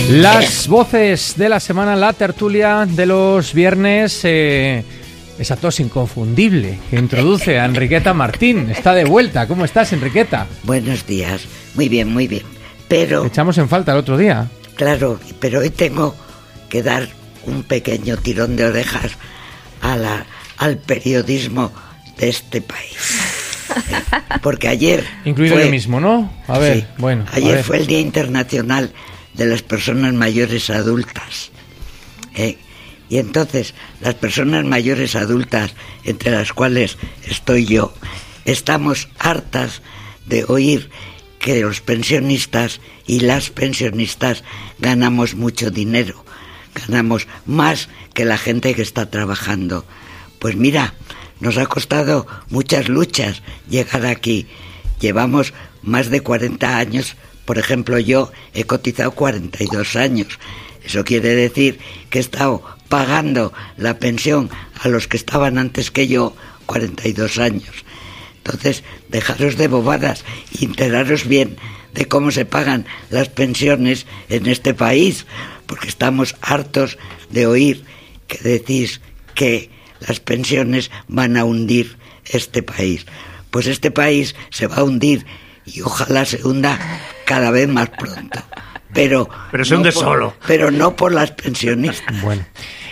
Las voces de la semana, la tertulia de los viernes, esa tos inconfundible que introduce a Enriqueta Martín. Está de vuelta. ¿Cómo estás, Enriqueta? Buenos días. Muy bien, muy bien. Pero... echamos en falta el otro día. Claro, pero hoy tengo que dar un pequeño tirón de orejas al periodismo de este país. Porque ayer... incluido fue, yo mismo, ¿no? A ver, sí, bueno. Ayer fue el Día Internacional de las Personas Mayores Adultas. Y entonces, las personas mayores adultas, entre las cuales estoy yo, estamos hartas de oír que los pensionistas y las pensionistas ganamos mucho dinero, ganamos más que la gente que está trabajando. Pues mira, nos ha costado muchas luchas llegar aquí. Llevamos más de 40 años, por ejemplo, yo he cotizado 42 años. Eso quiere decir que he estado pagando la pensión a los que estaban antes que yo 42 años. Entonces, dejaros de bobadas y enteraros bien de cómo se pagan las pensiones en este país, porque estamos hartos de oír que decís que las pensiones van a hundir este país. Pues este país se va a hundir y ojalá se hunda cada vez más pronto. Pero se hunde solo. Pero no por las pensionistas. Bueno.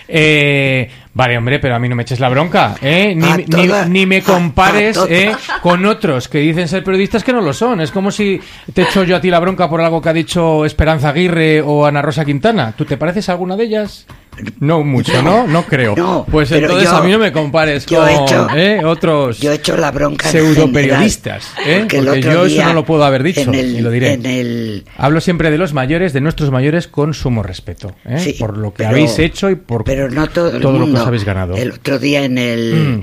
Vale, hombre, pero a mí no me eches la bronca, ni me compares con otros que dicen ser periodistas que no lo son. Es como si te echo yo a ti la bronca por algo que ha dicho Esperanza Aguirre o Ana Rosa Quintana. ¿Tú te pareces a alguna de ellas? No mucho, ¿no? No creo. No, pues entonces a mí no me compares con otros yo he hecho la bronca pseudoperiodistas, porque yo eso no lo puedo haber dicho y lo diré. Hablo siempre de los mayores, de nuestros mayores, con sumo respeto, sí, por lo que habéis hecho y por pero no todo lo que os habéis ganado. El otro día en el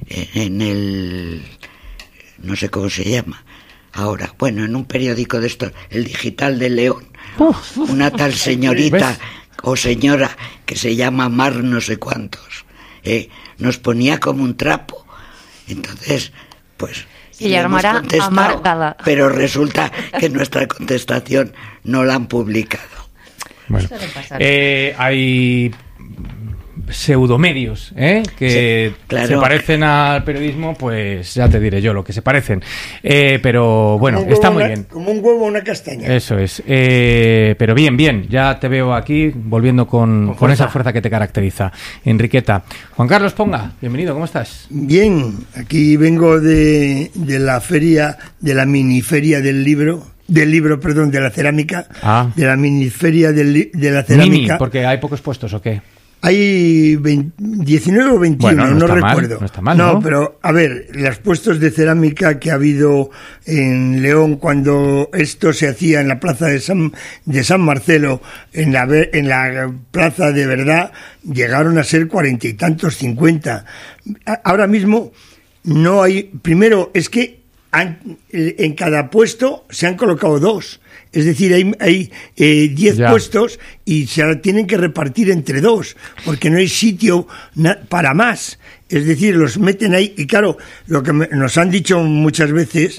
no sé cómo se llama ahora, bueno, en un periódico de estos, el Digital de León, una tal señorita ¿ves? O señora que se llama Mar no sé cuántos, nos ponía como un trapo. Entonces, pues y llamará a Mar Gala. Pero resulta que nuestra contestación no la han publicado. Bueno, hay pseudomedios que sí, claro, se parecen al periodismo, pues ya te diré yo lo que se parecen, pero bueno, está muy bien, como un huevo o una castaña. Eso es, pero bien, ya te veo aquí volviendo con esa fuerza que te caracteriza, Enriqueta. Juan Carlos Ponga, bienvenido, ¿cómo estás? Bien, aquí vengo de la feria, de la miniferia de la cerámica, de la miniferia de la cerámica. Mini, porque hay pocos puestos, ¿o qué? Hay 19 o 21, bueno, no recuerdo. No está mal, ¿no? Pero, a ver, los puestos de cerámica que ha habido en León cuando esto se hacía en la plaza de San Marcelo, en la plaza de verdad, llegaron a ser 40 y tantos, 50. Ahora mismo no hay... Primero, es que en cada puesto se han colocado 2. Es decir, hay 10 puestos y se tienen que repartir entre 2, porque no hay sitio para más. Es decir, los meten ahí. Y claro, lo que nos han dicho muchas veces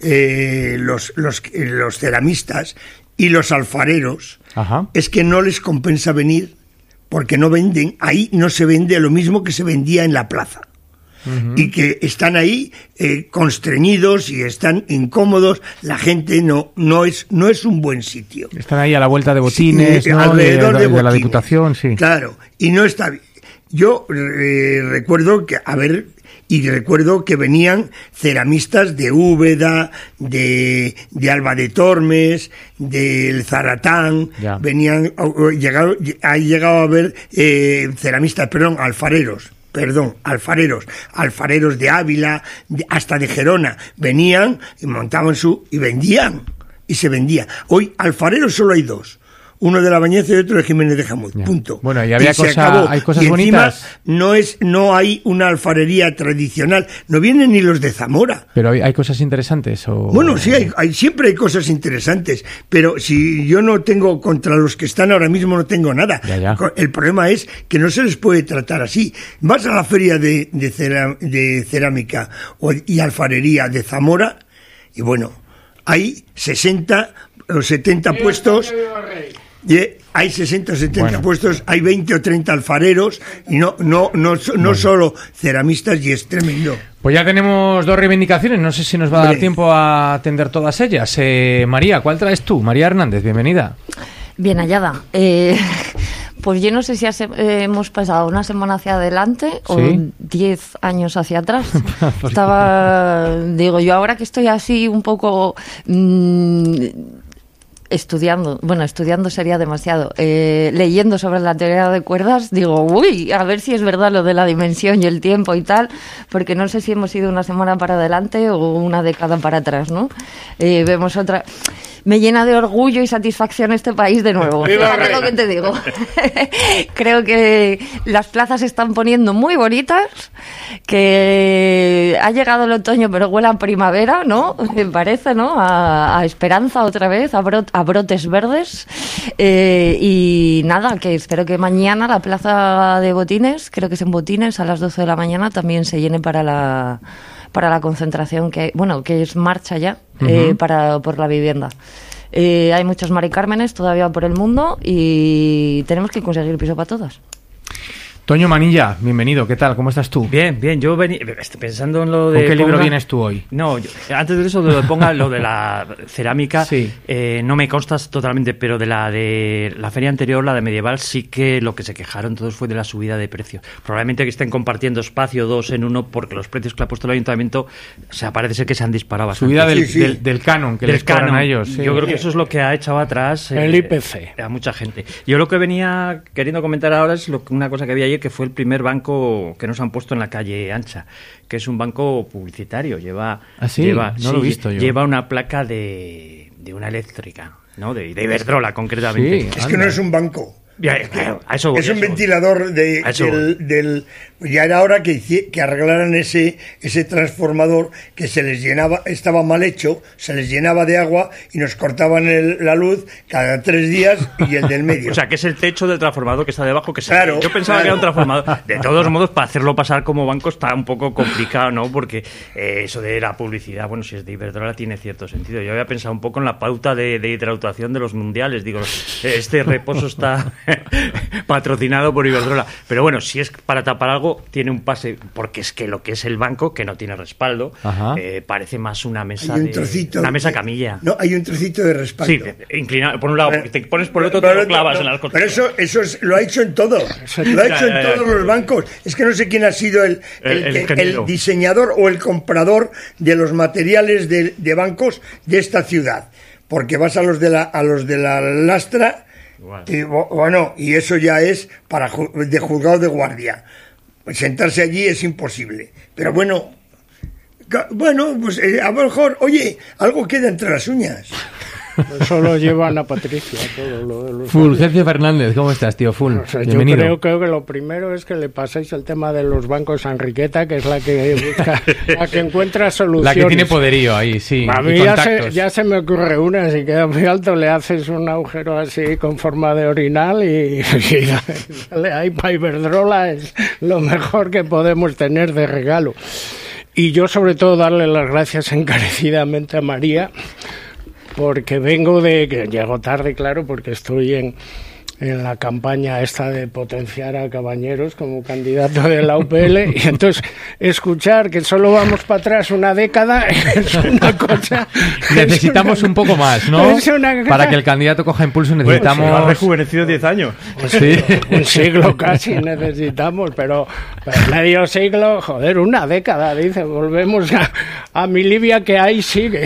los ceramistas y los alfareros, es que no les compensa venir porque no venden. Ahí no se vende lo mismo que se vendía en la plaza. Uh-huh. Y que están ahí constreñidos y están incómodos. La gente no es un buen sitio. Están ahí a la vuelta de botines, ¿no? Alrededor de la Diputación, sí. Claro, y no está bien. Yo recuerdo que venían ceramistas de Úbeda, de Alba de Tormes, del Zaratán, ha llegado a haber ceramistas, alfareros de Ávila, hasta de Gerona, venían y montaban y vendían, y se vendía. Hoy alfareros solo hay 2. Uno de La Bañeza y otro de Jiménez de Jamuz, punto. Bueno, y hay cosas bonitas. No hay una alfarería tradicional, no vienen ni los de Zamora. Pero hay cosas interesantes. Bueno, sí, siempre hay cosas interesantes, pero si yo no tengo, contra los que están ahora mismo no tengo nada. Ya. El problema es que no se les puede tratar así. Vas a la feria de cerámica y alfarería de Zamora y bueno, hay 60 o 70 puestos. hay 60 o 70 puestos, hay 20 o 30 alfareros y no solo ceramistas, y es tremendo. Pues ya tenemos 2 reivindicaciones, no sé si nos va a dar tiempo a atender todas ellas. María, ¿cuál traes tú? María Hernández, bienvenida. Bien hallada. Pues yo no sé si hemos pasado una semana hacia adelante o 10 años hacia atrás. Digo, yo ahora que estoy así un poco estudiando sería demasiado, leyendo sobre la teoría de cuerdas, digo, uy, a ver si es verdad lo de la dimensión y el tiempo y tal, porque no sé si hemos ido una semana para adelante o una década para atrás, ¿no? Vemos otra... Me llena de orgullo y satisfacción este país de nuevo. Fíjate lo que te digo. Creo que las plazas se están poniendo muy bonitas, que ha llegado el otoño pero huele a primavera, ¿no? Me parece, ¿no? A esperanza otra vez, a brotes verdes. Y nada, que espero que mañana la plaza de Botines, creo que es en Botines, a las 12 de la mañana, también se llene para la concentración que es marcha ya, por la vivienda. Hay muchos Mari Cármenes todavía por el mundo y tenemos que conseguir piso para todas. Toño Manilla, bienvenido, ¿qué tal? ¿Cómo estás tú? Bien, yo estoy pensando en lo de... ¿Con qué libro vienes tú hoy? No, antes de eso, lo de la cerámica, no me consta totalmente, pero de la feria anterior, la de medieval, sí que lo que se quejaron todos fue de la subida de precios. Probablemente que estén compartiendo espacio 2 en 1 porque los precios que le ha puesto el ayuntamiento, o sea, parece ser que se han disparado bastante. Subida del canon, que les cobran a ellos. Sí. Yo creo que eso es lo que ha echado atrás el IPC a mucha gente. Yo lo que venía queriendo comentar ahora es una cosa que había ayer, que fue el primer banco que nos han puesto en la calle Ancha, que es un banco publicitario. Lo he visto yo. Lleva una placa de una eléctrica, ¿no? De Iberdrola, concretamente. Sí, es que no es un banco. Claro, es un ventilador ya era hora que arreglaran ese transformador que se les llenaba, estaba mal hecho, se les llenaba de agua y nos cortaban la luz cada 3 días, y el del medio. O sea, que es el techo del transformador que está debajo. Yo pensaba que era un transformador. De todos modos, para hacerlo pasar como banco está un poco complicado, ¿no? Porque eso de la publicidad, bueno, si es de Iberdrola tiene cierto sentido. Yo había pensado un poco en la pauta de hidratación de los mundiales. Digo, este reposo está patrocinado por Iberdrola. Pero bueno, si es para tapar algo, tiene un pase, porque es que lo que es el banco, que no tiene respaldo, parece más una mesa camilla. No, hay un trocito de respaldo. Sí, inclinado por un lado, porque te pones por el otro, te lo clavas en las costas. Pero eso lo ha hecho en todo. Lo ha hecho en todos los bancos. Es que no sé quién ha sido el diseñador o el comprador de los materiales de bancos de esta ciudad. Porque vas a los de la lastra. Y eso ya es de juzgado de guardia. Sentarse allí es imposible. Pero bueno, pues a lo mejor, oye, algo queda entre las uñas. Eso lo lleva Ana Patricia. Fulgencio Fernández, ¿cómo estás, tío? Bienvenido. Yo creo que lo primero es que le paséis el tema de los bancos a Enriqueta, que es la que busca, la que encuentra soluciones. La que tiene poderío ahí, sí. A mí ya se me ocurre una, si queda muy alto le haces un agujero así con forma de orinal y dale ahí para Iberdrola, es lo mejor que podemos tener de regalo. Y yo sobre todo darle las gracias encarecidamente a María, porque que llego tarde, claro, porque estoy en la campaña esta de potenciar a Cabañeros como candidato de la UPL, y entonces escuchar que solo vamos para atrás una década es una cosa... Necesitamos un poco más, ¿no? Para que el candidato coja impulso necesitamos... Bueno, se ha rejuvenecido 10 años. Sí. Un siglo casi necesitamos, pero medio siglo, joder, una década, dice, volvemos a mi Libia, que ahí sigue.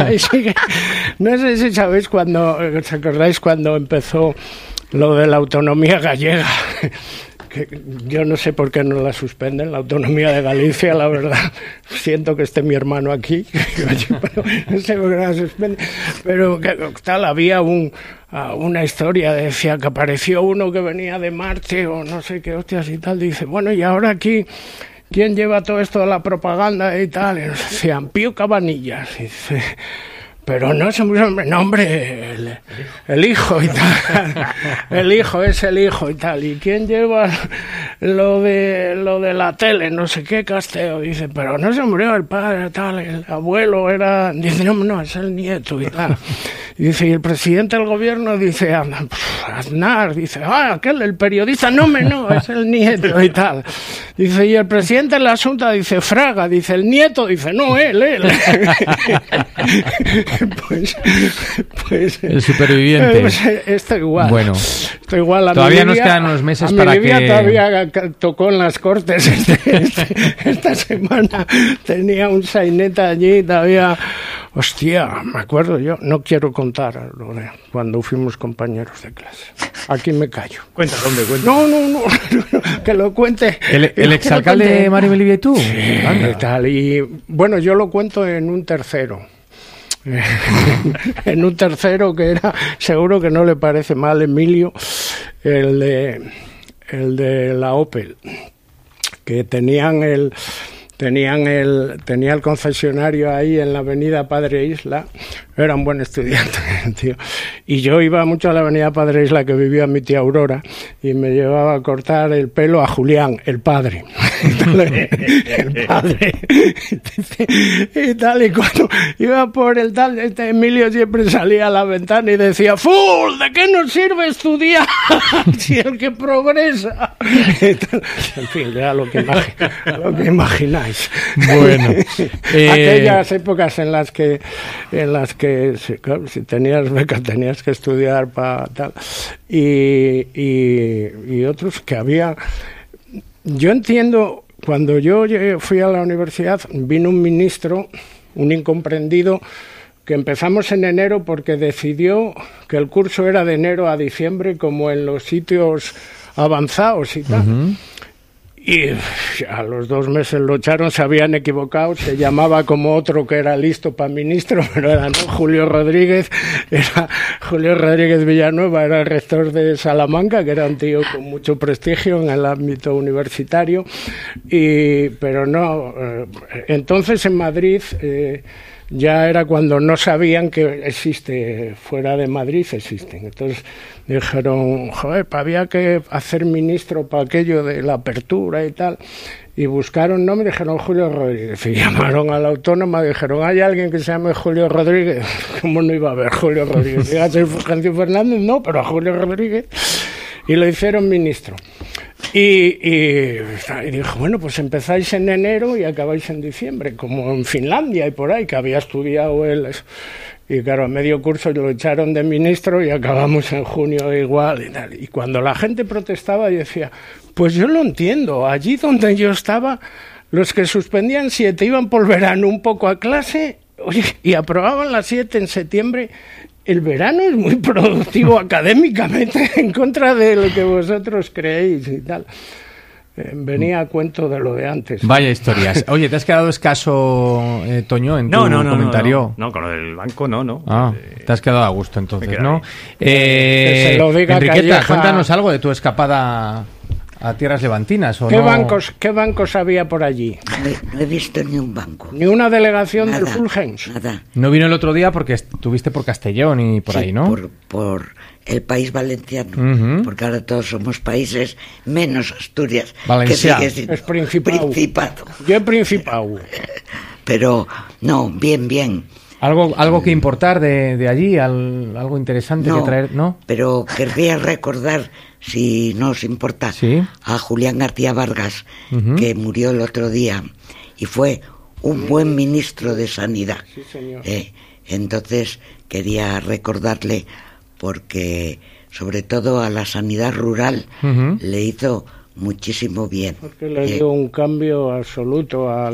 No sé si sabéis ¿os acordáis cuando empezó lo de la autonomía gallega? Que yo no sé por qué no la suspenden, la autonomía de Galicia, la verdad. Siento que esté mi hermano aquí, pero no sé por qué la suspenden. Pero tal, había una historia, decía que apareció uno que venía de Marte o no sé qué hostias y tal. Dice, bueno, y ahora aquí, ¿quién lleva todo esto de la propaganda y tal? Y decían, Pío Cabanillas. Y dice... Pero no es un nombre, el hijo y tal. El hijo es el hijo y tal. ¿Y quién lleva lo de la tele? No sé qué, Casteo. Dice, pero no se murió el padre, tal, el abuelo era... Dice, no, es el nieto y tal. dice, y el presidente del gobierno dice, Aznar, dice, aquel, el periodista, no, es el nieto y tal. Dice, y el presidente de la Junta dice, Fraga, dice, el nieto, dice, no, él. pues el superviviente. Esto igual. Bueno, esto igual. Todavía nos quedan unos meses para que... todavía tocó en las Cortes esta semana. Tenía un saineta allí, todavía... Hostia, me acuerdo yo, no quiero contar lo de cuando fuimos compañeros de clase. Aquí me callo. Cuenta. No, que lo cuente. ¿El exalcalde Mario Melivia y tú? Sí, tal, y bueno, yo lo cuento en un tercero. En un tercero que era, seguro que no le parece mal, Emilio, el de la Opel, que tenía el concesionario ahí en la avenida Padre Isla. Era un buen estudiante, tío. Y yo iba mucho a la avenida Padre Isla, que vivía mi tía Aurora, y me llevaba a cortar el pelo a Julián, el padre. El padre. Y tal, y cuando iba por el tal, Emilio siempre salía a la ventana y decía, ¡Full! ¿De qué nos sirve estudiar si el que progresa? En fin, ya lo que imagináis. Bueno. Aquellas épocas en las que claro, si tenías beca tenías que estudiar para tal, y otros que había. Yo entiendo, cuando yo fui a la universidad, vino un ministro, un incomprendido, que empezamos en enero porque decidió que el curso era de enero a diciembre, como en los sitios avanzados y tal. Uh-huh. Y a los 2 meses lo echaron, se habían equivocado, se llamaba como otro que era listo para ministro, pero era Julio Rodríguez Villanueva, era el rector de Salamanca, que era un tío con mucho prestigio en el ámbito universitario, pero no, entonces en Madrid... ya era cuando no sabían que existe, fuera de Madrid existen. Entonces dijeron, joder, había que hacer ministro para aquello de la apertura y tal. Y buscaron nombre, dijeron Julio Rodríguez. Y llamaron a la autónoma, dijeron, ¿hay alguien que se llame Julio Rodríguez? ¿Cómo no iba a haber Julio Rodríguez? ¿Iba a ser Fulgencio Fernández? No, pero a Julio Rodríguez. Y lo hicieron ministro. Y dijo, bueno, pues empezáis en enero y acabáis en diciembre, como en Finlandia y por ahí, que había estudiado él. Y claro, a medio curso lo echaron de ministro y acabamos en junio igual y tal. Y cuando la gente protestaba, yo decía, pues yo lo entiendo, allí donde yo estaba, los que suspendían 7 iban por verano un poco a clase, oye, y aprobaban las 7 en septiembre. El verano es muy productivo académicamente, en contra de lo que vosotros creéis y tal. Venía a cuento de lo de antes. Vaya historias. Oye, ¿te has quedado escaso, Toño, en tu comentario? No, con lo del banco no. Te has quedado a gusto entonces, ¿no? Que se lo diga Enriqueta, Calleja. cuéntanos algo de tu escapada a tierras levantinas. ¿O ¿Qué no? bancos había por allí? No he visto ni un banco. Ni una delegación Nada, del Fulgens. Nada. No vino el otro día porque estuviste por Castellón y por ahí, ¿no? Por el país valenciano. Uh-huh. Porque ahora todos somos países, menos Asturias, Valencia. que sigue siendo Es Principado. Yo he Principado. Pero, no, bien. ¿Algo que importar de allí? ¿Algo interesante que traer? ¿No? Pero querría recordar, si no os importa, ¿sí? a Julián García Vargas, uh-huh. que murió el otro día y fue un buen ministro de Sanidad. Sí, señor. Entonces quería recordarle porque, sobre todo a la sanidad rural, uh-huh. le hizo muchísimo bien. Porque le dio un cambio absoluto al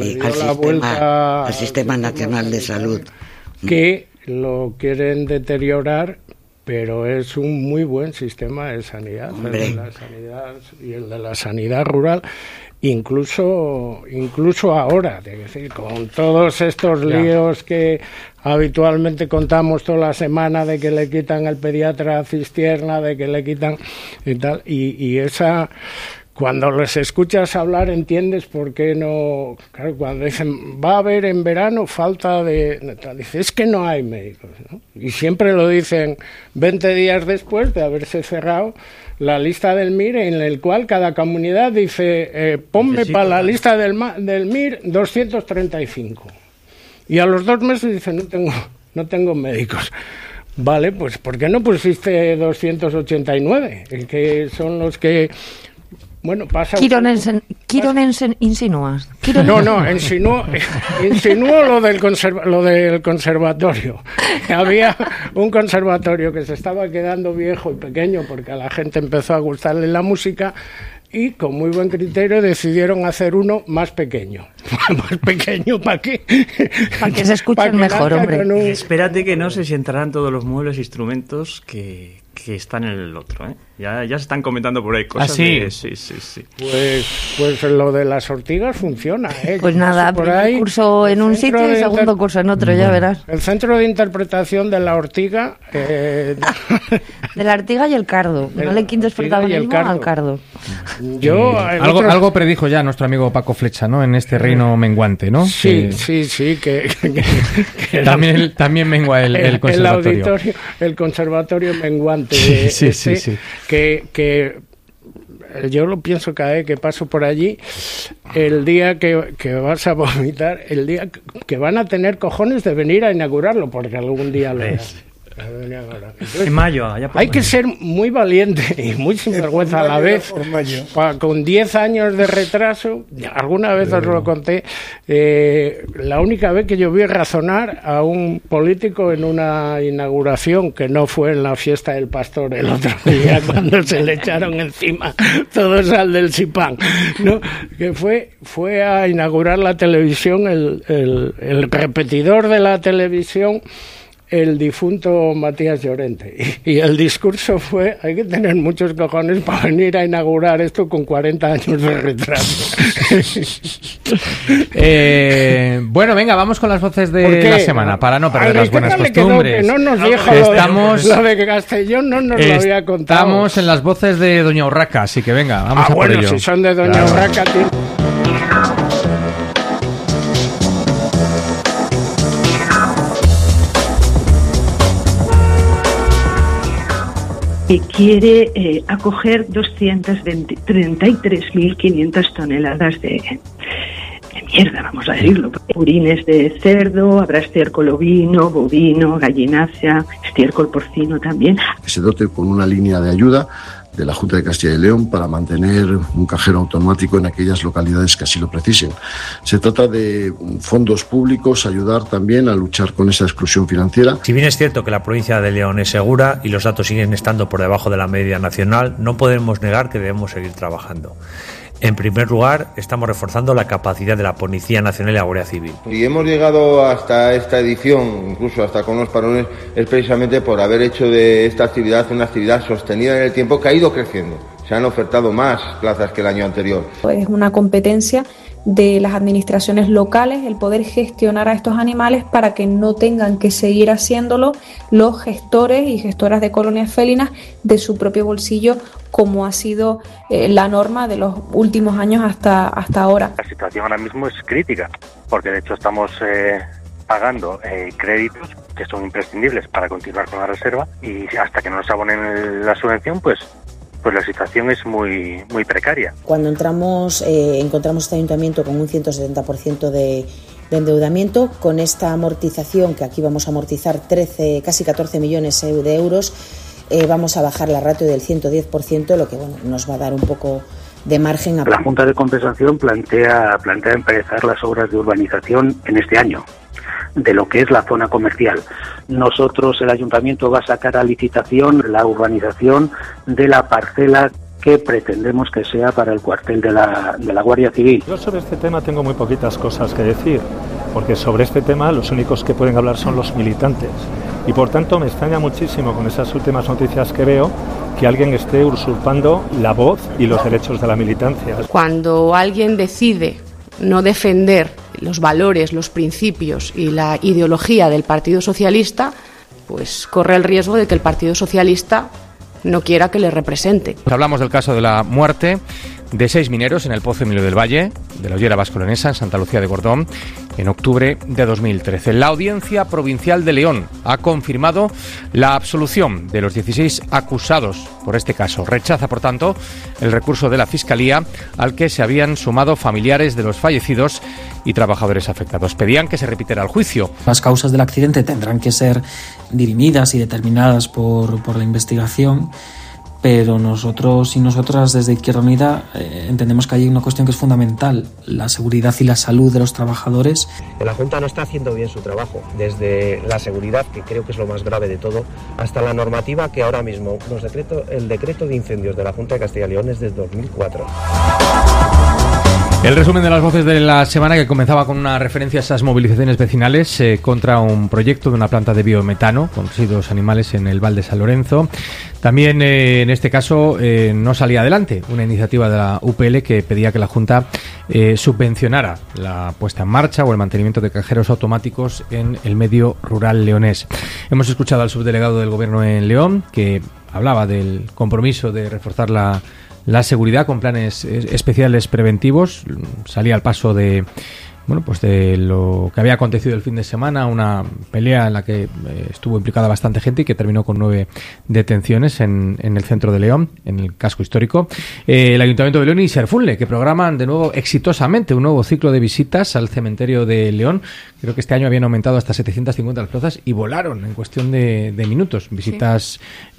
Sistema Nacional de Salud. Que lo quieren deteriorar, pero es un muy buen sistema de sanidad, el de la sanidad y el de la sanidad rural, incluso ahora, es decir, con todos estos líos que habitualmente contamos toda la semana, de que le quitan el pediatra a Cistierna, de que le quitan y tal, y esa... Cuando les escuchas hablar entiendes por qué no... Claro, cuando dicen, va a haber en verano falta de... Dice, es que no hay médicos, ¿no? Y siempre lo dicen 20 días después de haberse cerrado la lista del MIR, en el cual cada comunidad dice, ponme para la lista del MIR 235. Y a los 2 meses dice, no tengo médicos. Vale, pues ¿por qué no pusiste 289? Que son los que... Bueno, pasa... Kironensen insinúas. No, insinuó lo del conservatorio. Había un conservatorio que se estaba quedando viejo y pequeño porque a la gente empezó a gustarle la música y con muy buen criterio decidieron hacer uno más pequeño. ¿Más pequeño para qué? Para que se escuchen mejor, hombre. Espérate que no se entrarán todos los muebles e instrumentos que están en el otro, ¿eh? Ya se están comentando por ahí cosas. ¿Ah, sí? Sí. Pues lo de las ortigas funciona, ¿eh? Pues nada, primer curso en un sitio y segundo curso en otro, ya verás. El centro de interpretación de la ortiga... de la ortiga y el cardo. No le quintes protagonismo al cardo. Algo predijo ya nuestro amigo Paco Flecha, ¿no? En este reino menguante, ¿no? Sí, que también mengua el conservatorio. El conservatorio menguante. Sí. Que yo lo pienso cada vez que paso por allí, el día que vas a vomitar, el día que van a tener cojones de venir a inaugurarlo, porque algún día lo harás. En mayo, hay que ser muy valiente y muy sinvergüenza a la vez. Con 10 años de retraso, alguna vez os lo conté, la única vez que yo vi razonar a un político en una inauguración, que no fue en la fiesta del pastor el otro día, cuando se le echaron encima todos al del Sipán, ¿no? Que fue a inaugurar la televisión, el repetidor de la televisión, el difunto Matías Llorente, y el discurso fue: hay que tener muchos cojones para venir a inaugurar esto con 40 años de retraso. Bueno, venga, vamos con las voces de la semana para no perder las buenas costumbres. Que no nos dijo lo de Castellón, no nos lo había contado. Estamos en las voces de Doña Urraca, así que venga, vamos a por ello. Si son de Doña Urraca, tío. Quiere acoger 233.500 toneladas de mierda, vamos a decirlo. Purines de cerdo, habrá estiércol ovino, bovino, gallinácea, estiércol porcino también. Que se dote con una línea de ayuda de la Junta de Castilla y León para mantener un cajero automático en aquellas localidades que así lo precisen. Se trata de fondos públicos, ayudar también a luchar con esa exclusión financiera. Si bien es cierto que la provincia de León es segura y los datos siguen estando por debajo de la media nacional, no podemos negar que debemos seguir trabajando. En primer lugar, estamos reforzando la capacidad de la Policía Nacional y la Guardia Civil. Y hemos llegado hasta esta edición, incluso hasta con los parones, es precisamente por haber hecho de esta actividad una actividad sostenida en el tiempo que ha ido creciendo. Se han ofertado más plazas que el año anterior. Es una competencia de las administraciones locales el poder gestionar a estos animales para que no tengan que seguir haciéndolo los gestores y gestoras de colonias felinas de su propio bolsillo, como ha sido la norma de los últimos años hasta ahora. La situación ahora mismo es crítica, porque de hecho estamos pagando créditos que son imprescindibles para continuar con la reserva, y hasta que no nos abonen la subvención, pues la situación es muy precaria. Cuando entramos, encontramos este ayuntamiento con un 170% de endeudamiento. Con esta amortización, que aquí vamos a amortizar casi 14 millones de euros, vamos a bajar la ratio del 110%, lo que nos va a dar un poco de margen. La Junta de Compensación plantea empezar las obras de urbanización en este año, de lo que es la zona comercial. Nosotros, el ayuntamiento, va a sacar a licitación la urbanización de la parcela que pretendemos que sea para el cuartel de la Guardia Civil. Yo sobre este tema tengo muy poquitas cosas que decir, porque sobre este tema los únicos que pueden hablar son los militantes, y por tanto me extraña muchísimo con esas últimas noticias que veo que alguien esté usurpando la voz y los derechos de la militancia. Cuando alguien decide no defender los valores, los principios y la ideología del Partido Socialista, pues corre el riesgo de que el Partido Socialista no quiera que le represente. Hablamos del caso de la muerte de 6 mineros en el Pozo Emilio del Valle, de la Ollera Vascolonesa, en Santa Lucía de Gordón, en octubre de 2013. La Audiencia Provincial de León ha confirmado la absolución de los 16 acusados por este caso. Rechaza, por tanto, el recurso de la Fiscalía al que se habían sumado familiares de los fallecidos y trabajadores afectados. Pedían que se repitiera el juicio. Las causas del accidente tendrán que ser dirimidas y determinadas por la investigación, pero nosotros y nosotras desde Izquierda Unida entendemos que hay una cuestión que es fundamental: la seguridad y la salud de los trabajadores. La Junta no está haciendo bien su trabajo, desde la seguridad, que creo que es lo más grave de todo, hasta la normativa que ahora mismo, el decreto de incendios de la Junta de Castilla y León es desde 2004. El resumen de las voces de la semana, que comenzaba con una referencia a esas movilizaciones vecinales contra un proyecto de una planta de biometano con residuos animales en el Val de San Lorenzo. También en este caso no salía adelante una iniciativa de la UPL que pedía que la Junta subvencionara la puesta en marcha o el mantenimiento de cajeros automáticos en el medio rural leonés. Hemos escuchado al subdelegado del Gobierno en León, que hablaba del compromiso de reforzar la seguridad con planes especiales preventivos. Salía al paso de lo que había acontecido el fin de semana, una pelea en la que estuvo implicada bastante gente y que terminó con 9 detenciones en el centro de León, en el casco histórico. El Ayuntamiento de León y Serfunle, que programan de nuevo exitosamente un nuevo ciclo de visitas al cementerio de León. Creo que este año habían aumentado hasta 750 las plazas y volaron en cuestión de minutos. Visitas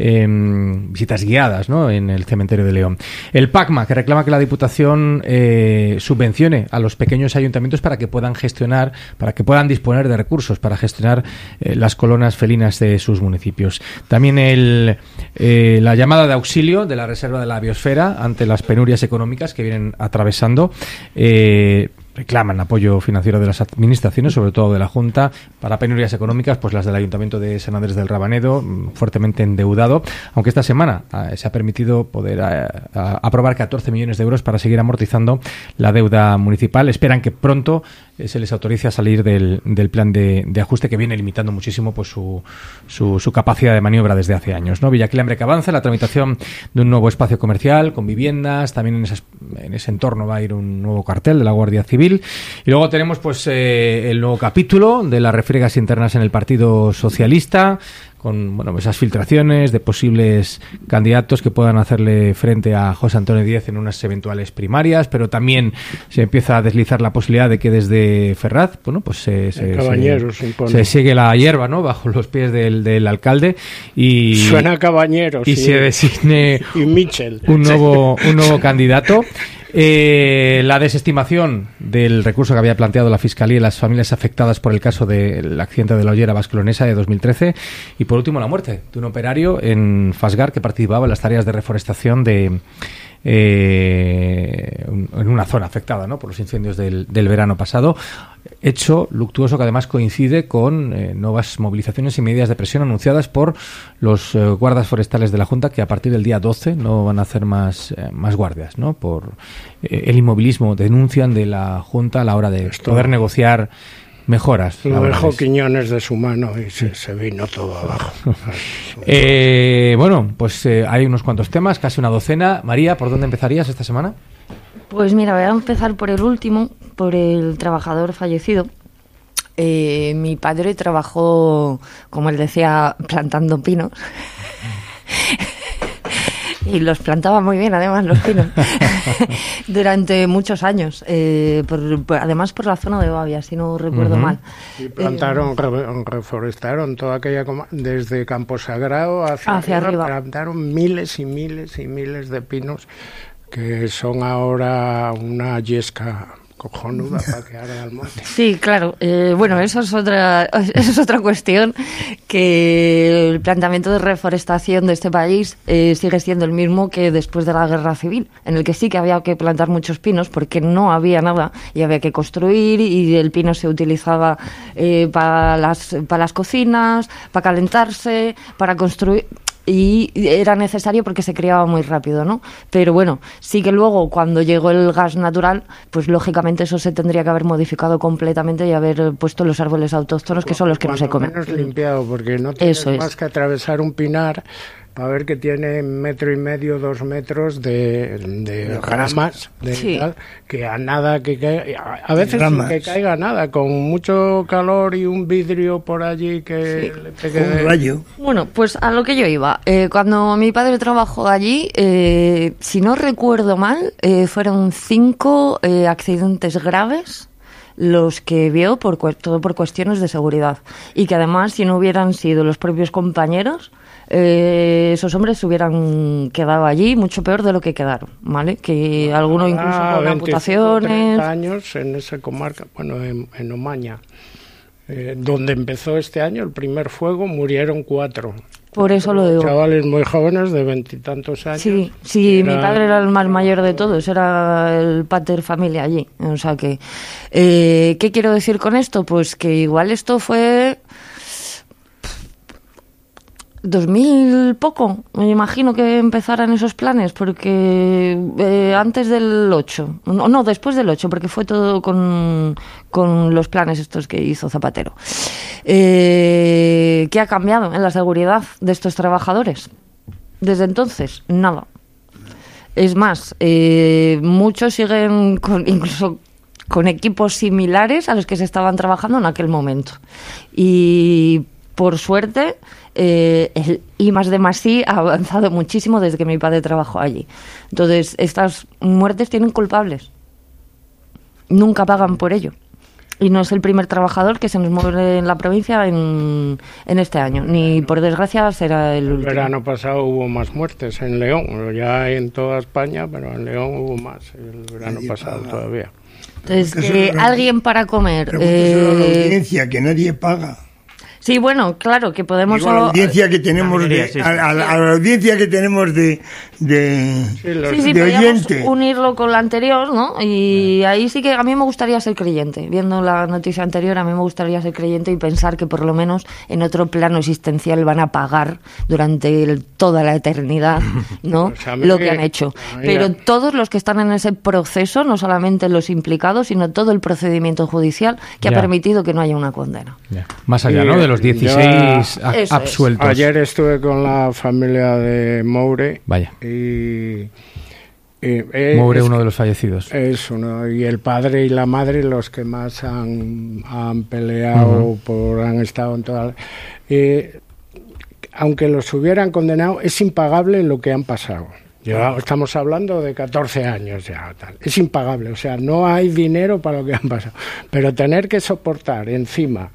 guiadas, ¿no?, en el cementerio de León. El PACMA, que reclama que la Diputación subvencione a los pequeños ayuntamientos para que puedan disponer de recursos para gestionar las colonias felinas de sus municipios. También la llamada de auxilio de la Reserva de la Biosfera ante las penurias económicas que vienen atravesando. Reclaman apoyo financiero de las administraciones, sobre todo de la Junta, para penurias económicas, pues las del Ayuntamiento de San Andrés del Rabanedo, fuertemente endeudado, aunque esta semana se ha permitido poder aprobar 14 millones de euros para seguir amortizando la deuda municipal. Esperan que pronto se les autorice a salir del plan de ajuste, que viene limitando muchísimo pues su capacidad de maniobra desde hace años, ¿no? Villaquilambre, que avanza la tramitación de un nuevo espacio comercial con viviendas. También en ese entorno va a ir un nuevo cartel de la Guardia Civil. Y luego tenemos pues el nuevo capítulo de las refriegas internas en el Partido Socialista, con esas filtraciones de posibles candidatos que puedan hacerle frente a José Antonio Díez en unas eventuales primarias, pero también se empieza a deslizar la posibilidad de que desde Ferraz se sigue la hierba, ¿no?, bajo los pies del alcalde, y suena a Cabañeros y se designe y Mitchell un nuevo candidato. La desestimación del recurso que había planteado la Fiscalía y las familias afectadas por el caso del accidente de la Ollera Vasco-Leonesa de 2013, y por último la muerte de un operario en Fasgar que participaba en las tareas de reforestación en una zona afectada, ¿no?, por los incendios del verano pasado. Hecho luctuoso que además coincide con nuevas movilizaciones y medidas de presión anunciadas por los guardas forestales de la Junta, que a partir del día 12 no van a hacer más guardias, ¿no?, por el inmovilismo, denuncian, de la Junta a la hora de poder negociar mejoras. Lo dejó Quiñones de su mano y se vino todo abajo. Hay unos cuantos temas, casi una docena. María, ¿por dónde empezarías esta semana? Pues mira, voy a empezar por el último, por el trabajador fallecido. Mi padre trabajó, como él decía, plantando pinos. Y los plantaba muy bien, además, los pinos, durante muchos años, además por la zona de Bavia, si no recuerdo mal. Y reforestaron toda aquella, desde Campo Sagrado hacia arriba. Plantaron miles y miles y miles de pinos, que son ahora una yesca cojonuda para que arda el monte. Sí, claro. Eso es otra cuestión, que el planteamiento de reforestación de este país sigue siendo el mismo que después de la Guerra Civil, en el que sí que había que plantar muchos pinos porque no había nada y había que construir, y el pino se utilizaba para las cocinas, para calentarse, para construir. Y era necesario porque se criaba muy rápido, ¿no? Pero bueno, sí que luego cuando llegó el gas natural, pues lógicamente eso se tendría que haber modificado completamente y haber puesto los árboles autóctonos, que son los que no se comen. Menos limpiado, porque no tienes más que atravesar un pinar para ver que tiene 1,5 metros, 2 metros de gramas, Sí. tal, que a nada que caiga, a veces sin que caiga nada, con mucho calor y un vidrio por allí que le pegue un rayo. Bueno, pues a lo que yo iba. Cuando mi padre trabajó allí, si no recuerdo mal, fueron 5 accidentes graves los que vio todo por cuestiones de seguridad. Y que además, si no hubieran sido los propios compañeros, esos hombres se hubieran quedado allí mucho peor de lo que quedaron, ¿vale? Que algunos incluso con amputaciones. 30 años en esa comarca, bueno, en Omaña, donde empezó este año el primer fuego, murieron 4. Por eso lo digo. Chavales muy jóvenes de 20 y tantos años. Sí, mi padre era el más mayor de todos, era el pater familia allí. O sea que, ¿qué quiero decir con esto? Pues que igual esto fue 2000 poco, me imagino que empezaran esos planes, porque antes del 8, no, después del 8, porque fue todo con los planes estos que hizo Zapatero. ¿Qué ha cambiado en la seguridad de estos trabajadores? Desde entonces, nada. Es más, muchos siguen incluso con equipos similares a los que se estaban trabajando en aquel momento. Y por suerte, el I+D+I ha avanzado muchísimo desde que mi padre trabajó allí. Entonces, estas muertes tienen culpables. Nunca pagan por ello. Y no es el primer trabajador que se nos muere en la provincia en este año. Ni por desgracia será el último. El verano pasado hubo más muertes en León, ya en toda España, pero en León hubo más el verano pasado todavía. Entonces, que alguien para comer... la audiencia, que nadie paga. Sí, bueno, claro, que podemos... Digo, a la audiencia que tenemos a la audiencia que tenemos de oyente. Unirlo con la anterior, ¿no? Y ahí sí que a mí me gustaría ser creyente. Viendo la noticia anterior, a mí me gustaría ser creyente y pensar que por lo menos en otro plano existencial van a pagar durante toda la eternidad, ¿no? O sea, lo que han hecho. Pero todos los que están en ese proceso, no solamente los implicados, sino todo el procedimiento judicial que ha permitido que no haya una condena. Más allá, ¿no? De los 16 absueltos. Ayer estuve con la familia de Moure. Vaya. Moure, uno de los fallecidos. Es uno, y el padre y la madre los que más han peleado, han estado en toda... aunque los hubieran condenado, es impagable lo que han pasado. Estamos hablando de 14 años ya, tal. Es impagable, o sea, no hay dinero para lo que han pasado. Pero tener que soportar encima...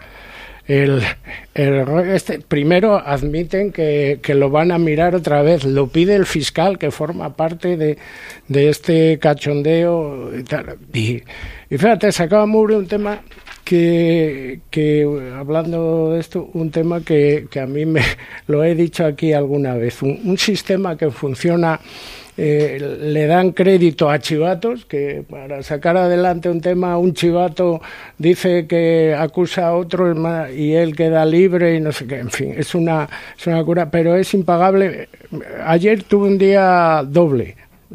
primero admiten que lo van a mirar otra vez, lo pide el fiscal que forma parte de este cachondeo y tal. Y fíjate, sacaba Moure un tema que hablando de esto, un tema que a mí lo he dicho aquí alguna vez, un sistema que funciona. Le dan crédito a chivatos, que para sacar adelante un tema, un chivato dice que acusa a otro y él queda libre y no sé qué, en fin, es una cura, pero es impagable. Ayer tuve un día doble.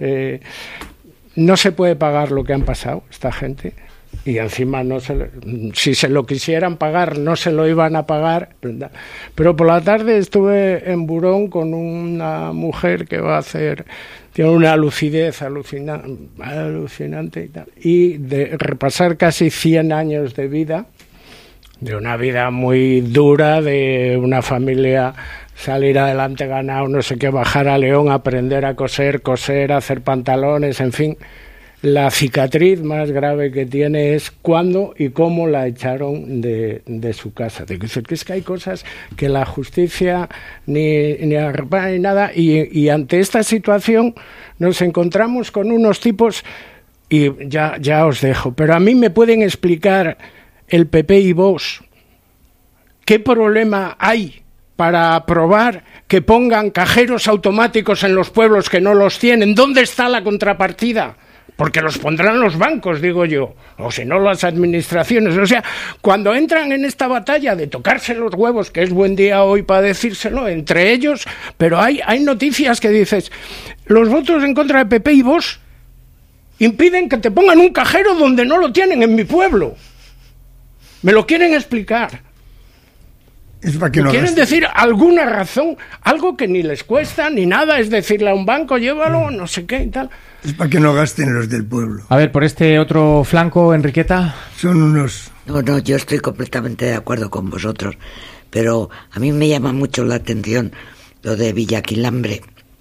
No se puede pagar lo que han pasado esta gente. Y encima si se lo quisieran pagar no se lo iban a pagar, ¿verdad? Pero por la tarde estuve en Burón con una mujer que va a tiene una lucidez alucinante y tal, y de repasar casi 100 años de vida, de una vida muy dura, de una familia, salir adelante, ganar no sé qué, bajar a León, aprender a coser, hacer pantalones, en fin. La cicatriz más grave que tiene es cuándo y cómo la echaron de su casa. Que es que hay cosas que la justicia ni arrepa ni nada, y ante esta situación nos encontramos con unos tipos, y ya os dejo, pero a mí me pueden explicar el PP y Vox qué problema hay para aprobar que pongan cajeros automáticos en los pueblos que no los tienen. ¿Dónde está la contrapartida? Porque los pondrán los bancos, digo yo, o si no las administraciones. O sea, cuando entran en esta batalla de tocarse los huevos, que es buen día hoy para decírselo, entre ellos, pero hay noticias que dices, los votos en contra de PP y Vox impiden que te pongan un cajero donde no lo tienen en mi pueblo. ¿Me lo quieren explicar? Es para que no quieren gasten. decir alguna razón, algo que ni les cuesta ni nada, es decirle a un banco, llévalo, no sé qué y tal. Es para que no gasten los del pueblo. A ver, por este otro flanco, Enriqueta. Son unos... No, yo estoy completamente de acuerdo con vosotros, pero a mí me llama mucho la atención lo de Villaquilambre,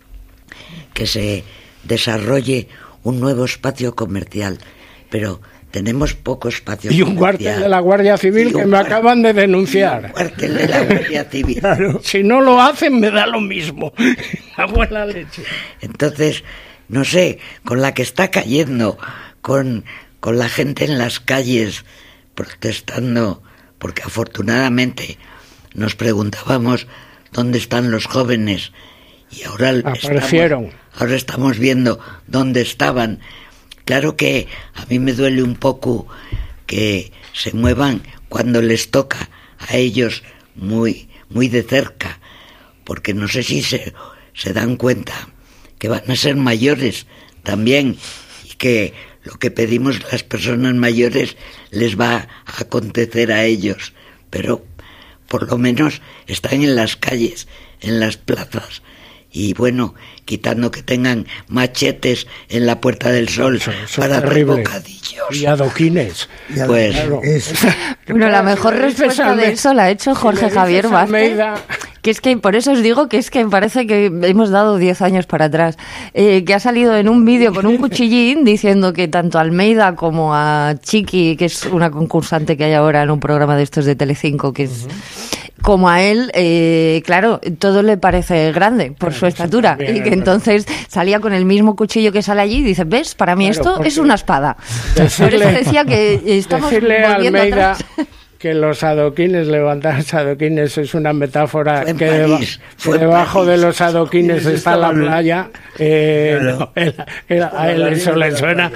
que se desarrolle un nuevo espacio comercial, pero tenemos poco espacio y comercial. Un cuartel de la Guardia Civil que me acaban de denunciar. Un cuartel de la Guardia Civil. Claro, si no lo hacen me da lo mismo. La buena leche. Entonces, no sé, con la que está cayendo, con la gente en las calles protestando, porque afortunadamente nos preguntábamos dónde están los jóvenes y ahora aparecieron. Ahora estamos viendo dónde estaban. Claro que a mí me duele un poco que se muevan cuando les toca a ellos muy, muy de cerca, porque no sé si se dan cuenta que van a ser mayores también y que lo que pedimos las personas mayores les va a acontecer a ellos, pero por lo menos están en las calles, en las plazas, y bueno, quitando que tengan machetes en la Puerta del Sol para hacer bocadillos. Y adoquines. Pues claro. Bueno, la mejor respuesta de eso la ha hecho Jorge Javier Vázquez, que es que por eso os digo que es que parece que hemos dado 10 años para atrás, que ha salido en un vídeo con un cuchillín diciendo que tanto a Almeida como a Chiqui, que es una concursante que hay ahora en un programa de estos de Telecinco, que es... como a él, claro, todo le parece grande por su estatura, y que entonces salía con el mismo cuchillo que sale allí y dice, ¿ves? Para mí esto es una espada. Por eso decía que estamos volviendo a Almeida atrás. Que los adoquines, levantar adoquines es una metáfora, que debajo de los adoquines está la playa. No, a él eso le suena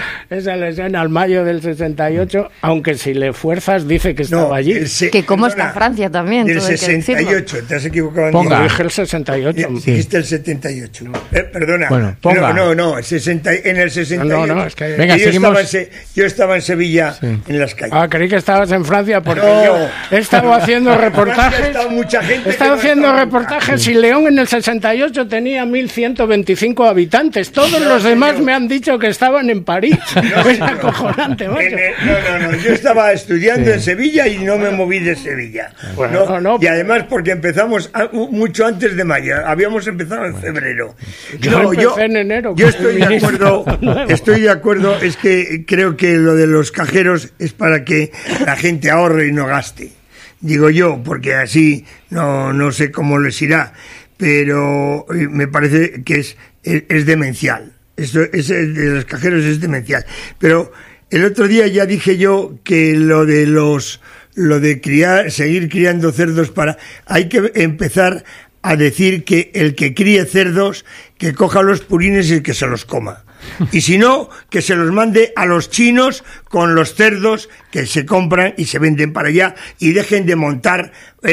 al mayo del 68, aunque si le fuerzas dice que estaba allí. Que como está Francia también. Del 68, te has equivocado. Ponga. Dije el 68. Dijiste el 78. Perdona. Bueno, ponga. No, en el 68. No, es que... Venga, yo estaba en Sevilla, en las calles. Creí que estabas en Francia porque yo he estado haciendo reportajes. He estado haciendo reportajes y León en el 68 tenía 1.125 habitantes. Todos los demás me han dicho que estaban en París. Es acojonante, macho. No, yo estaba estudiando en Sevilla y no me moví de Sevilla. Y además porque empezamos mucho antes de mayo. Habíamos empezado en febrero. Yo empecé en enero. Yo estoy de acuerdo. Es que creo que lo de los cajeros es para que la gente ahorre y no gaste. Digo yo, porque así no sé cómo les irá, pero me parece que es demencial. Esto de los cajeros es demencial. Pero el otro día ya dije yo que lo de seguir criando cerdos hay que empezar a decir que el que críe cerdos, que coja los purines y que se los coma. Y si no, que se los mande a los chinos con los cerdos que se compran y se venden para allá, y dejen de montar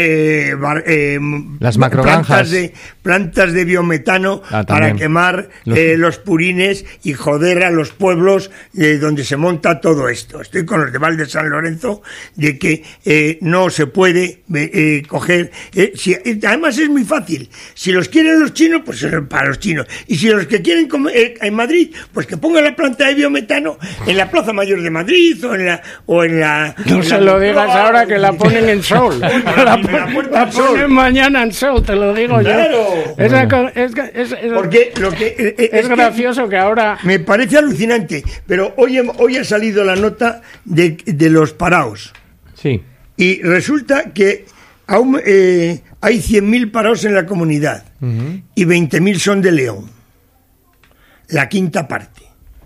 las macrogranjas, plantas de biometano para quemar los purines y joder a los pueblos donde se monta todo esto. Estoy con los de Val de San Lorenzo de que no se puede coger. Además es muy fácil. Si los quieren los chinos, pues para los chinos. Y si los que quieren en Madrid, pues que pongan la planta de biometano en la Plaza Mayor de Madrid o en la... No se lo digas ahora, que la ponen en Sol. La ponen mañana en Sol, te lo digo yo. Porque lo que es gracioso que ahora... Me parece alucinante, pero hoy ha salido la nota de los paraos. Sí. Y resulta que aún, hay 100.000 paraos en la comunidad y 20.000 son de León. La quinta parte.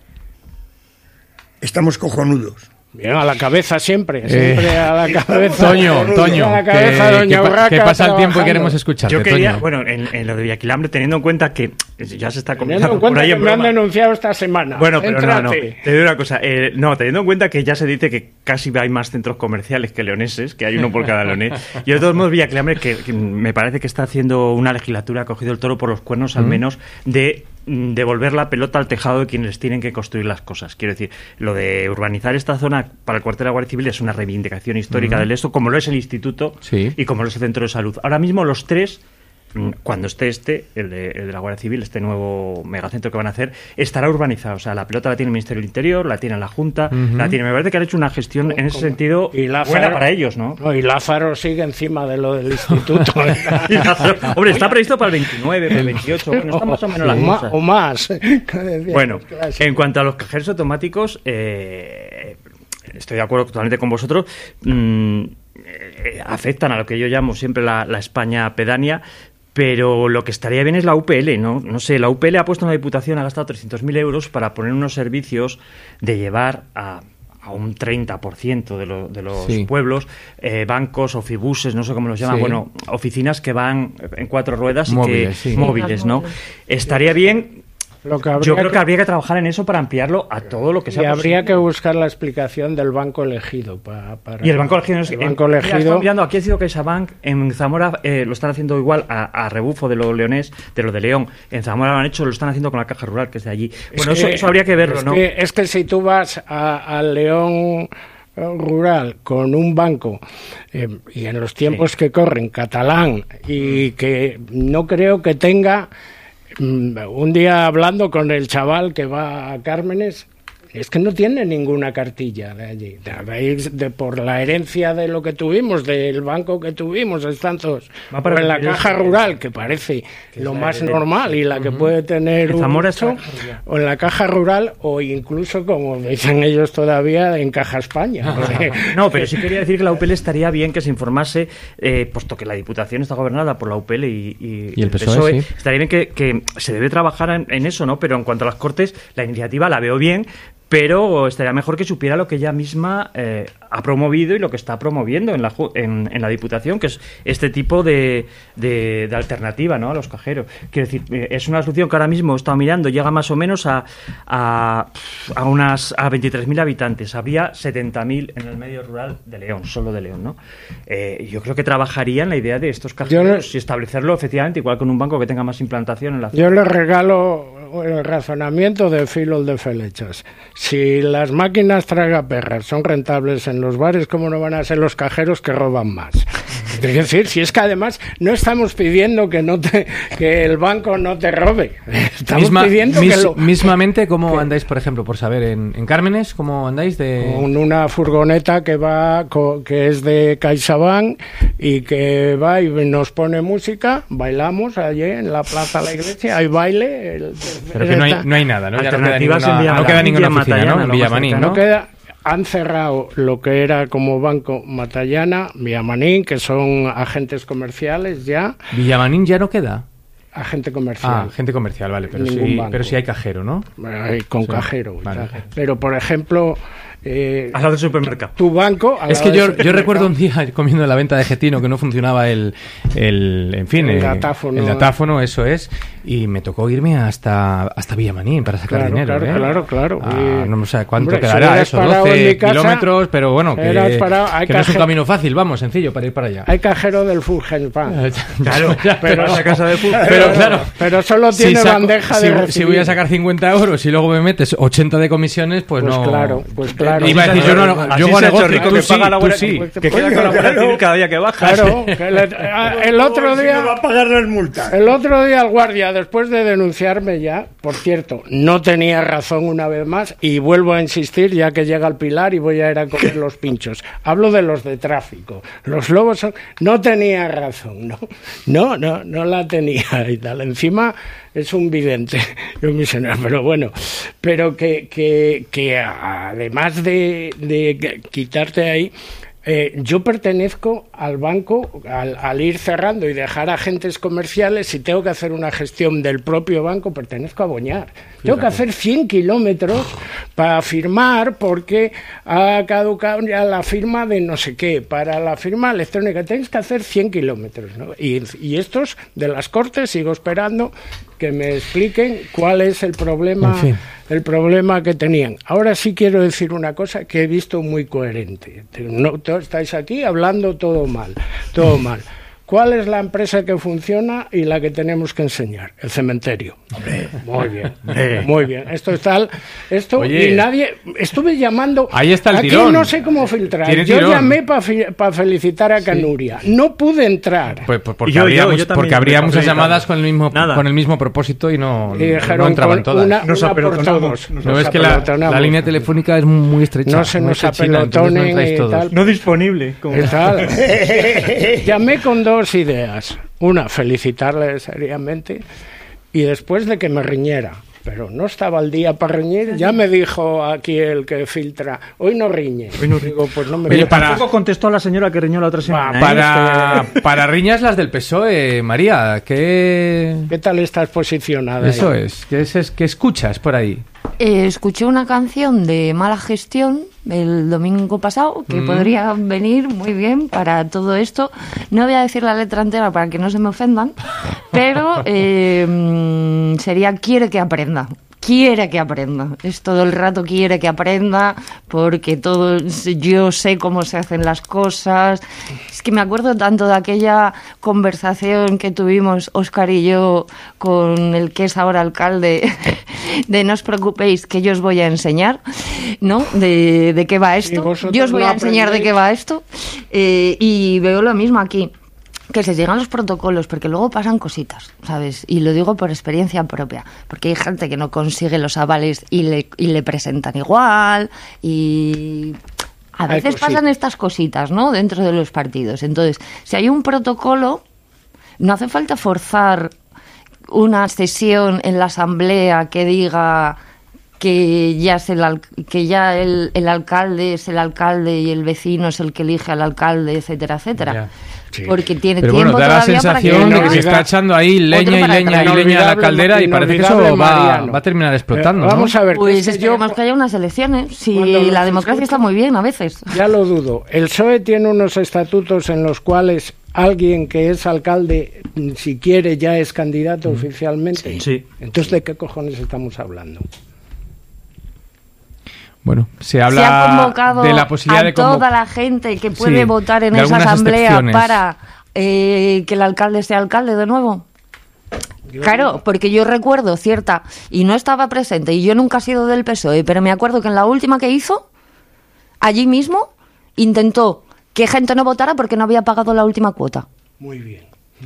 Estamos cojonudos. Bien, a la cabeza siempre a la cabeza. Toño, a la cabeza, doña Urraca, que pasa el tiempo y queremos escucharte. Yo quería, Toño. bueno, en lo de Villaquilambre, teniendo en cuenta que ya se está comentando por ahí en me han denunciado esta semana. Bueno, pero no, te digo una cosa, teniendo en cuenta que ya se dice que casi hay más centros comerciales que leoneses, que hay uno por cada leonés. Yo de todos modos Villaquilambre, que me parece que está haciendo una legislatura, ha cogido el toro por los cuernos al menos, de devolver la pelota al tejado de quienes tienen que construir las cosas. Quiero decir, lo de urbanizar esta zona para el cuartel de la Guardia Civil es una reivindicación histórica del ESO, como lo es el Instituto y como lo es el Centro de Salud. Ahora mismo los tres, cuando esté el de la Guardia Civil, este nuevo megacentro que van a hacer, estará urbanizado. O sea, la pelota la tiene el Ministerio del Interior, la tiene la Junta, la tiene. Me parece que han hecho una gestión en ese sentido buena para ellos, ¿no? Y Lázaro sigue encima de lo del instituto. Hombre, está previsto para el 29, para el 28. Bueno, están más o menos las cosas. O más. Bueno, en cuanto a los cajeros automáticos, estoy de acuerdo totalmente con vosotros. Afectan a lo que yo llamo siempre la España pedánea. Pero lo que estaría bien es la UPL, ¿no? No sé, la UPL ha puesto en la Diputación, ha gastado 300.000 euros para poner unos servicios de llevar a un 30% de los pueblos, bancos, ofibuses, no sé cómo los llaman, bueno, oficinas que van en 4 ruedas móviles, móviles, ¿no? Estaría bien. Yo creo que habría que trabajar en eso para ampliarlo a todo lo que sea posible. Habría que buscar la explicación del banco elegido. Y el banco elegido... elegido... mirando, aquí ha sido CaixaBank, en Zamora lo están haciendo igual a rebufo de lo leonés, de lo de León. En Zamora lo han hecho, lo están haciendo con la Caja Rural, que es de allí. Bueno, eso habría que verlo, ¿no? Es que si tú vas al León rural con un banco y en los tiempos que corren, catalán, y que no creo que tenga... Un día hablando con el chaval que va a Cármenes, es que no tiene ninguna cartilla de allí. Por la herencia de lo que tuvimos, del banco que tuvimos, están todos. O en la Caja Rural, que parece lo más normal y la que puede tener un hecho, o en la Caja Rural, o incluso, como dicen ellos todavía, en Caja España. No, pero sí quería decir que la UPL estaría bien que se informase, puesto que la Diputación está gobernada por la UPL y el PSOE, estaría bien que se debe trabajar en eso, ¿no? Pero en cuanto a las Cortes, la iniciativa la veo bien, pero estaría mejor que supiera lo que ella misma ha promovido y lo que está promoviendo en la Diputación, que es este tipo de alternativa, ¿no?, a los cajeros. Quiero decir, es una solución que ahora mismo he estado mirando, llega más o menos a 23.000 habitantes. Habría 70.000 en el medio rural de León, solo de León, ¿no? Yo creo que trabajaría en la idea de estos cajeros y establecerlo efectivamente igual con un banco que tenga más implantación en la zona. Yo les regalo el razonamiento de Filo de Felechas. Si las máquinas tragaperras son rentables en los bares, ¿cómo no van a ser los cajeros que roban más? Es decir, si es que además no estamos pidiendo que el banco no te robe. Estamos pidiendo mismamente, ¿cómo andáis, por ejemplo, por saber, en Cármenes, cómo andáis con una furgoneta que es de CaixaBank y que va y nos pone música, bailamos allí en la plaza de la iglesia, hay baile. Pero que no hay nada, ¿no? Alternativas no queda ninguna oficina, ¿no? En Villamanín, ¿no? Han cerrado lo que era como Banco Matallana, Villamanín, que son agentes comerciales ya. ¿Villamanín ya no queda? Agente comercial. Agente comercial, vale, pero sí hay cajero, ¿no? Con cajero. Vale. Pero, por ejemplo... al lado del supermercado. Tu banco... Es que yo recuerdo un día comiendo en la venta de Getino que no funcionaba el datáfono, eso es, y me tocó irme hasta Villamanín para sacar dinero. Claro. No sé cuánto quedará eso, 12 kilómetros, pero bueno, que no es un camino fácil, vamos, sencillo para ir para allá. Hay cajero del Fulgenspam. Claro, pero a casa de pero solo tiene bandeja de recibir. Si voy a sacar 50 euros y luego me metes 80 de comisiones, pues no... Pues claro. Iba a decir, yo hago negocio, que paga la Guardia Civil, que queda con la Guardia Civil cada día que baja. Claro, el otro día... va a pagar las multas. El otro día el guardia, después de denunciarme ya, por cierto, no tenía razón una vez más, y vuelvo a insistir, ya que llega el Pilar y voy a ir a comer los pinchos. Hablo de los de tráfico. Los lobos no tenía razón, no la tenía y tal. Encima es un vidente, mi señor, pero bueno, pero que además de quitarte ahí, yo pertenezco al banco, al ir cerrando y dejar agentes comerciales, si tengo que hacer una gestión del propio banco, pertenezco a Boñar. Tengo que hacer 100 kilómetros para firmar porque ha caducado ya la firma de no sé qué. Para la firma electrónica tienes que hacer 100 kilómetros, ¿no? Y estos de las Cortes sigo esperando que me expliquen cuál es el problema, el problema que tenían. Ahora sí quiero decir una cosa que he visto muy coherente. No, estáis aquí hablando todo mal. ¿Cuál es la empresa que funciona y la que tenemos que enseñar? El cementerio. Hombre. Muy bien, muy bien. Esto es tal, Oye, y nadie, estuve llamando. Ahí está el aquí tirón. No sé cómo filtrar. Tiene Yo tirón. llamé para felicitar a Canuria. No pude entrar. Pues porque habría muchas llamadas con el mismo propósito y no entraban todas. No, es que la línea telefónica es muy estrecha. No se nos apelotonen y tal. No disponible. Tal. Llamé con 2 ideas. Una, felicitarle seriamente, y después de que me riñera. Pero no estaba el día para reñir. Ya me dijo aquí el que filtra, hoy no riñe. Digo, pues no me... Pero tampoco contestó a la señora que riñó la otra semana. Para riñas las del PSOE, María, ¿qué tal estás posicionada? Eso ahí? ¿Qué escuchas por ahí? Escuché una canción de Mala Gestión el domingo pasado que podría venir muy bien para todo esto. No voy a decir la letra entera para que no se me ofendan, pero sería quiere que aprenda. Quiere que aprenda, es todo el rato quiere que aprenda, porque yo sé cómo se hacen las cosas. Es que me acuerdo tanto de aquella conversación que tuvimos Óscar y yo con el que es ahora alcalde, de no os preocupéis que yo os voy a enseñar, ¿no? De qué va esto. Yo os voy a enseñar de qué va esto. Y veo lo mismo aquí. Que se sigan los protocolos, porque luego pasan cositas, ¿sabes? Y lo digo por experiencia propia, porque hay gente que no consigue los avales y le presentan igual, y a veces pasan estas cositas, ¿no? Dentro de los partidos. Entonces, si hay un protocolo, no hace falta forzar una sesión en la asamblea que diga que ya el alcalde es el alcalde y el vecino es el que elige al alcalde, etcétera, etcétera. Ya. Sí. Porque tiene pero tiempo bueno, da la sensación de que se está echando ahí leña a la caldera y parece que eso va a terminar explotando. Vamos a ver. Pues esperemos que haya unas elecciones. Si la democracia está muy bien a veces. Ya lo dudo. El PSOE tiene unos estatutos en los cuales alguien que es alcalde, si quiere, ya es candidato oficialmente. Sí. Entonces, ¿de qué cojones estamos hablando? Bueno, se habla de la posibilidad de toda la gente que puede votar en esa asamblea para que el alcalde sea alcalde de nuevo. Claro, porque yo recuerdo cierta, y no estaba presente, y yo nunca he sido del PSOE, pero me acuerdo que en la última que hizo, allí mismo, intentó que gente no votara porque no había pagado la última cuota. Muy bien.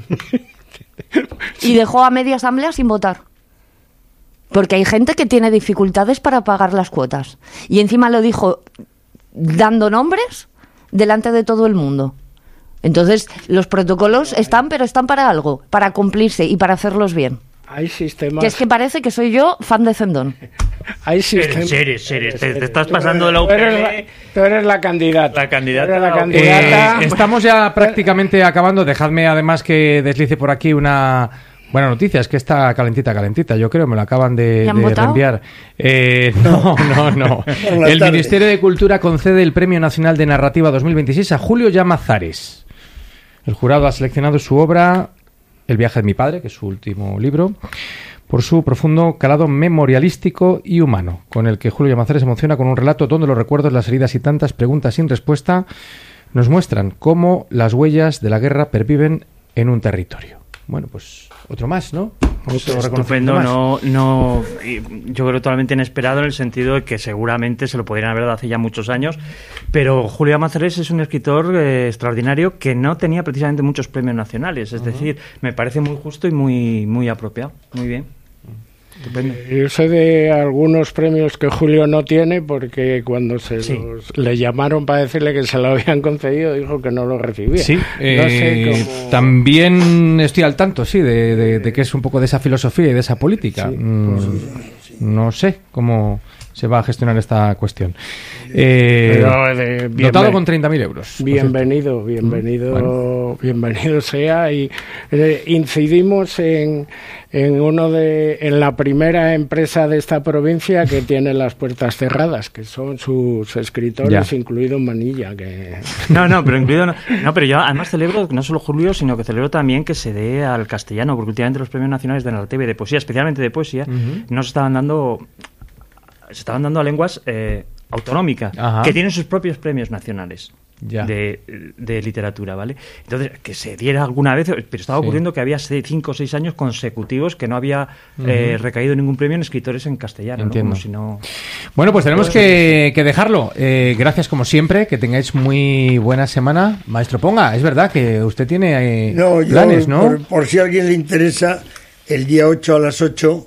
Y dejó a media asamblea sin votar. Porque hay gente que tiene dificultades para pagar las cuotas. Y encima lo dijo dando nombres delante de todo el mundo. Entonces, los protocolos están, pero están para algo, para cumplirse y para hacerlos bien. Hay sistemas... Que es que parece que soy yo fan de Zendón. Hay sistemas... Te estás pasando de la UPV... Tú eres la candidata. La candidata. Estamos ya prácticamente acabando. Dejadme además que deslice por aquí una... Buena noticia, es que está calentita, yo creo, me lo acaban de reenviar. No. El Ministerio de Cultura concede el Premio Nacional de Narrativa 2026 a Julio Llamazares. El jurado ha seleccionado su obra, El viaje de mi padre, que es su último libro, por su profundo calado memorialístico y humano, con el que Julio Llamazares emociona con un relato donde los recuerdos, las heridas y tantas preguntas sin respuesta nos muestran cómo las huellas de la guerra perviven en un territorio. Bueno, pues otro más, ¿no? Estupendo, yo creo totalmente inesperado en el sentido de que seguramente se lo podrían haber dado hace ya muchos años, pero Julio Llamazares es un escritor extraordinario que no tenía precisamente muchos premios nacionales, es decir, me parece muy justo y muy apropiado, muy bien. Estupendo. Yo sé de algunos premios que Julio no tiene porque cuando le llamaron para decirle que se lo habían concedido dijo que no lo recibía. Sí, no sé cómo... también estoy al tanto, de que es un poco de esa filosofía y de esa política. No sé cómo se va a gestionar esta cuestión. Dotado con 30.000 euros. Bienvenido sea, y incidimos en la primera empresa de esta provincia que tiene las puertas cerradas, que son sus escritores, incluido Manilla. Que... pero yo además celebro no solo Julio, sino que celebro también que se dé al castellano, porque últimamente los premios nacionales de narrativa y de poesía, especialmente de poesía, no se estaban dando a lenguas autonómicas, que tienen sus propios premios nacionales. de literatura, ¿vale? Entonces, que se diera alguna vez, pero estaba ocurriendo que había 5 o 6 años consecutivos que no había recaído ningún premio en escritores en castellano. Entiendo. ¿no? Como si no... Bueno, pues tenemos que dejarlo. Gracias como siempre, que tengáis muy buena semana. Maestro Ponga, es verdad que usted tiene planes, ¿no? Por si a alguien le interesa, el día 8 a las 8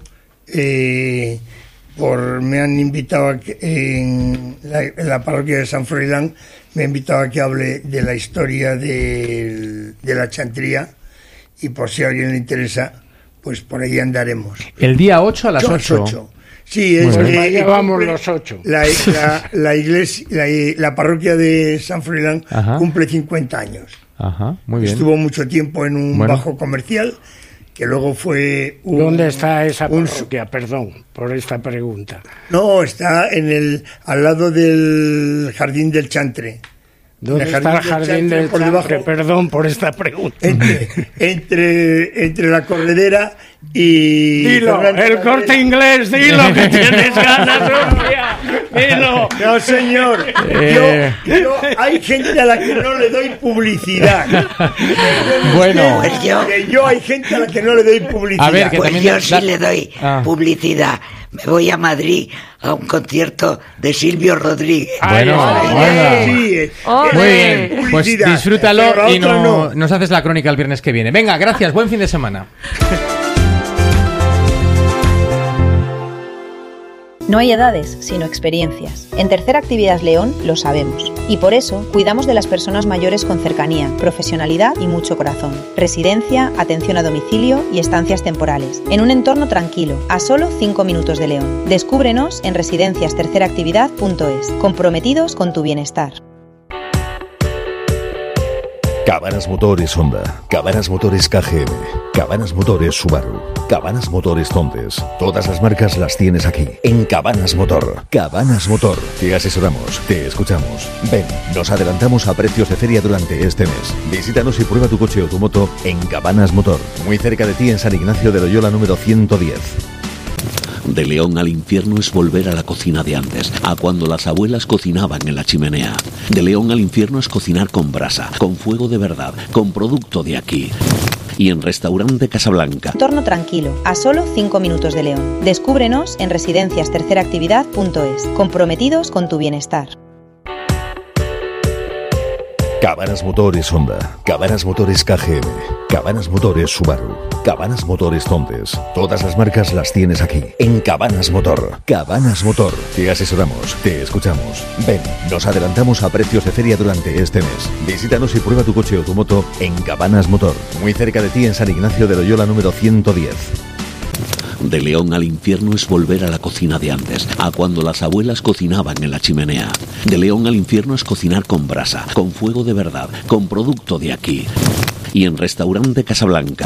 me han invitado en la parroquia de San Froilán, me han invitado a que hable de la historia de la Chantría, y por si a alguien le interesa, pues por ahí andaremos. El día 8 a las 8. Sí, allá vamos los 8. La iglesia, la parroquia de San Froilán cumple 50 años. Ajá, muy bien. Estuvo mucho tiempo en un bajo comercial, que luego fue ¿Dónde está esa parroquia? Perdón por esta pregunta. No, está al lado del Jardín del Chantre. ¿Dónde está el Jardín del Chantre? Perdón por esta pregunta. Entre la Corredera y... Dilo, el Corte Inglés, dilo, que tienes ganas, Sofía. Dilo. No, señor. Yo hay gente a la que no le doy publicidad. Bueno. Yo hay gente a la que no le doy publicidad. A ver, que pues también yo sí le doy publicidad. Me voy a Madrid a un concierto de Silvio Rodríguez. Muy bien, pues disfrútalo y nos haces la crónica el viernes que viene. Venga, gracias, buen fin de semana. No hay edades, sino experiencias. En Tercera Actividad León lo sabemos. Y por eso cuidamos de las personas mayores con cercanía, profesionalidad y mucho corazón. Residencia, atención a domicilio y estancias temporales. En un entorno tranquilo, a solo 5 minutos de León. Descúbrenos en residenciasterceraactividad.es. Comprometidos con tu bienestar. Cabanas Motores Honda, Cabanas Motores KGM, Cabanas Motores Subaru, Cabanas Motores Tontes. Todas las marcas las tienes aquí, en Cabanas Motor. Cabanas Motor. Te asesoramos, te escuchamos. Ven, nos adelantamos a precios de feria durante este mes. Visítanos y prueba tu coche o tu moto en Cabanas Motor, muy cerca de ti en San Ignacio de Loyola número 110. De León al infierno es volver a la cocina de antes, a cuando las abuelas cocinaban en la chimenea. De León al infierno es cocinar con brasa, con fuego de verdad, con producto de aquí. Y en Restaurante Casablanca. Entorno tranquilo, a solo 5 minutos de León. Descúbrenos en residenciasterceraactividad.es. Comprometidos con tu bienestar. Cabanas Motores Honda, Cabanas Motores KGM, Cabanas Motores Subaru, Cabanas Motores Tontes. Todas las marcas las tienes aquí, en Cabanas Motor. Cabanas Motor. Te asesoramos, te escuchamos. Ven, nos adelantamos a precios de feria durante este mes. Visítanos y prueba tu coche o tu moto en Cabanas Motor, muy cerca de ti en San Ignacio de Loyola número 110. De León al infierno es volver a la cocina de antes, a cuando las abuelas cocinaban en la chimenea. De León al infierno es cocinar con brasa, con fuego de verdad, con producto de aquí. Y en Restaurante Casablanca.